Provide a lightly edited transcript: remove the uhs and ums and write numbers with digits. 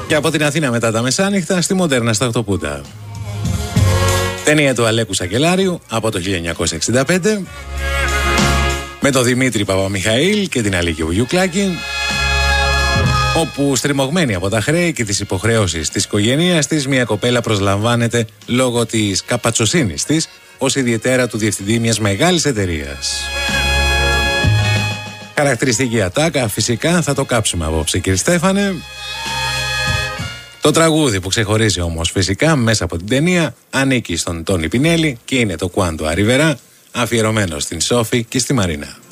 Και από την Αθήνα μετά τα μεσάνυχτα στη Μοντέρνα στα Χτωπούτα. Ταινία του Αλέκου Σακελάριου από το 1965 με τον Δημήτρη Παπαμιχαήλ και την Αλίκη Βουγιουκλάκη, όπου στριμωγμένη από τα χρέη και τις υποχρεώσεις της οικογένειας της, μια κοπέλα προσλαμβάνεται λόγω της καπατσοσύνης της ως ιδιαιτέρα του διευθυντή μιας μεγάλης εταιρείας. Χαρακτηριστική ατάκα, φυσικά θα το κάψουμε απόψε, κύριε Στέφανε. Το τραγούδι που ξεχωρίζει όμως φυσικά μέσα από την ταινία ανήκει στον Τόνι Πινέλη και είναι το Quando Arriverà, αφιερωμένο στην Σόφη και στη Μαρίνα.